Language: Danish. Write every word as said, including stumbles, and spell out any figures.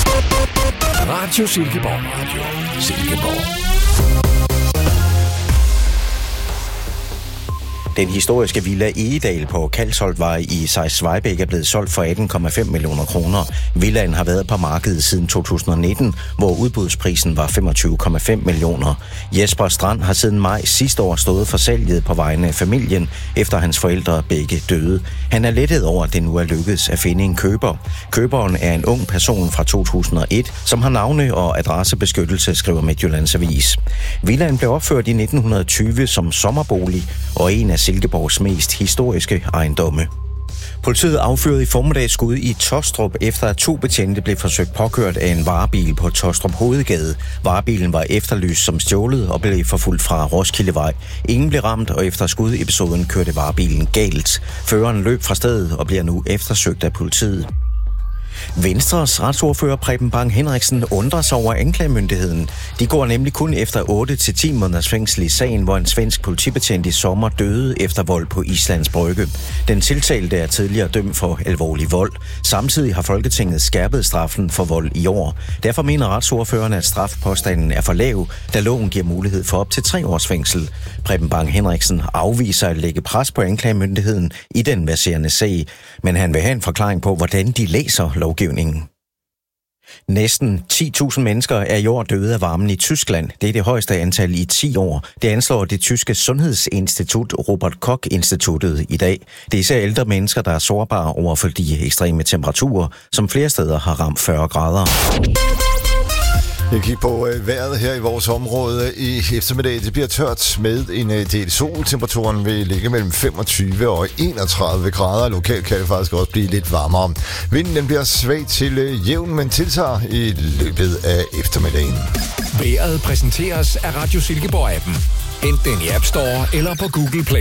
Radio Silkeborg. Radio Silkeborg. Den historiske villa Egedal på Kalsholtvej i Sejsvejbæk er blevet solgt for atten komma fem millioner kroner. Villaen har været på markedet siden to tusind nitten, hvor udbudsprisen var femogtyve komma fem millioner. Jesper Strand har siden maj sidste år stået for salget på vegne af familien, efter hans forældre begge døde. Han er lettet over, at det nu er lykkedes at finde en køber. Køberen er en ung person fra to tusind og et, som har navne- og adressebeskyttelse, skriver Midtjyllands Avis. Villaen blev opført i nitten tyve som sommerbolig og en af Silkeborgs mest historiske ejendomme. Politiet affyrede i formiddag skud i Tostrup, efter at to betjente blev forsøgt påkørt af en varebil på Tostrup Hovedgade. Varebilen var efterlyst som stjålet og blev forfulgt fra Roskildevej. Ingen blev ramt, og efter skudepisoden kørte varebilen galt. Føreren løb fra stedet og bliver nu eftersøgt af politiet. Venstres retsordfører Preben Bang Henriksen undrer sig over anklagemyndigheden. De går nemlig kun efter otte til ti måneders fængsel i sagen, hvor en svensk politibetjent i sommer døde efter vold på Islands Brygge. Den tiltalte er tidligere dømt for alvorlig vold. Samtidig har Folketinget skærpet straffen for vold i år. Derfor mener retsordføreren, at strafpåstanden er for lav, da loven giver mulighed for op til tre års fængsel. Preben Bang Henriksen afviser at lægge pres på anklagemyndigheden i den verserende sag, men han vil have en forklaring på, hvordan de læser lovgivningen. Næsten ti tusind mennesker er i år døde af varmen i Tyskland. Det er det højeste antal i ti år. Det anslår det tyske sundhedsinstitut Robert Koch-instituttet i dag. Det er især ældre mennesker, der er sårbare over for de ekstreme temperaturer, som flere steder har ramt fyrre grader. Jeg kigger på øh, vejret her i vores område i eftermiddag. Det bliver tørt med en øh, del sol. Temperaturen vil ligge mellem femogtyve og enogtredive grader. Lokalt kan det faktisk også blive lidt varmere. Vinden den bliver svag til øh, jævn, men tiltager i løbet af eftermiddagen. Vejret præsenteres af Radio Silkeborg-appen. Hent den i App Store eller på Google Play.